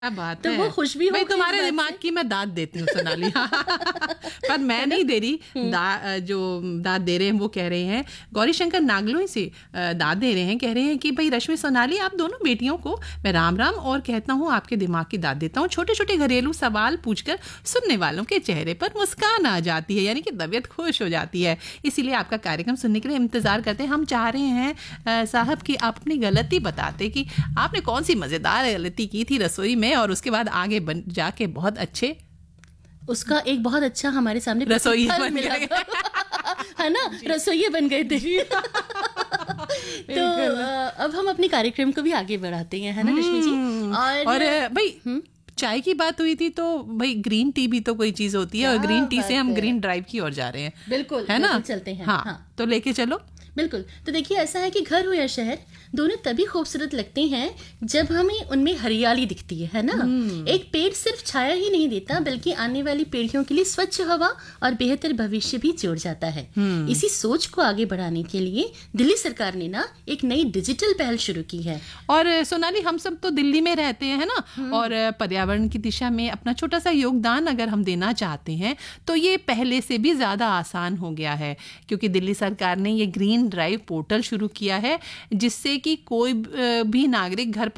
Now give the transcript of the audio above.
क्या बात तो है। वो खुश भी हो भाई गई तुम्हारे इस बात दिमाग से। की मैं दाद देती हूँ सोनाली। पर मैं नहीं दे रही, जो दाद दे रहे हैं वो कह रहे हैं, गौरी शंकर नागलोई से दाद दे रहे हैं, कह रहे हैं कि भाई रश्मि सोनाली आप दोनों बेटियों को मैं राम राम और कहता हूँ आपके दिमाग की दाद देता हूँ। छोटे छोटे घरेलू सवाल पूछकर सुनने वालों के चेहरे पर मुस्कान आ जाती है, यानी कि तबीयत खुश हो जाती है। इसीलिए आपका कार्यक्रम सुनने के लिए इंतजार करते हैं। हम चाह रहे हैं साहब कि आप अपनी गलती बताते कि आपने कौन सी मजेदार गलती की थी रसोई में और उसके बाद आगे बन जाके बहुत अच्छे उसका एक बहुत अच्छा हमारे सामने रसोई फल बन मिला गए। था। है ना, रसोइये बन गए थे। तो अब हम अपने कार्यक्रम को भी आगे बढ़ाते हैं, है ना रश्मि जी। और भाई चाय की बात हुई थी तो भाई ग्रीन टी भी तो कोई चीज होती है, और क्या ग्रीन टी से बात हम है। ग्रीन ड्राइव की ओर जा रहे हैं। बिल्कुल, है ना, बिल्कुल चलते हैं। हाँ, हाँ। तो लेके चलो। बिल्कुल। तो देखिए, ऐसा है कि घर हो या शहर, दोनों तभी खूबसूरत लगते हैं जब हमें उनमें हरियाली दिखती है ना। एक पेड़ सिर्फ छाया ही नहीं देता, बल्कि आने वाली पीढ़ियों के लिए स्वच्छ हवा और बेहतर भविष्य भी जोड़ जाता है। इसी सोच को आगे बढ़ाने के लिए दिल्ली सरकार ने ना एक नई डिजिटल पहल शुरू की है। और सोनाली, हम सब तो दिल्ली में रहते हैं, है ना, और पर्यावरण की दिशा में अपना छोटा सा योगदान अगर हम देना चाहते हैं तो ये पहले से भी ज्यादा आसान हो गया है, क्योंकि दिल्ली सरकार ने ये ग्रीन ड्राइव पोर्टल शुरू किया है, जिससे कि कोई भी नागरिक घर